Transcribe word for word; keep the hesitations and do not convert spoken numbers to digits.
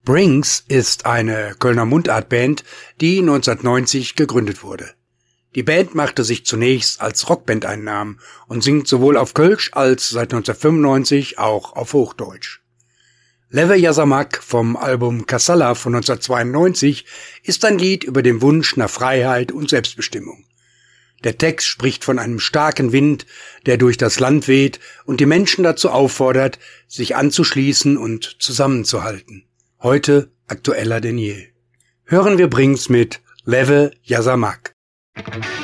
Brings ist eine Kölner Mundartband, die neunzehnhundertneunzig gegründet wurde. Die Band machte sich zunächst als Rockband einen Namen und singt sowohl auf Kölsch als seit neunzehnhundertfünfundneunzig auch auf Hochdeutsch. Leve Yasamak vom Album Kassala von neunzehnhundertzweiundneunzig ist ein Lied über den Wunsch nach Freiheit und Selbstbestimmung. Der Text spricht von einem starken Wind, der durch das Land weht und die Menschen dazu auffordert, sich anzuschließen und zusammenzuhalten. Heute aktueller denn je. Hören wir Brings mit Leve Yasamak.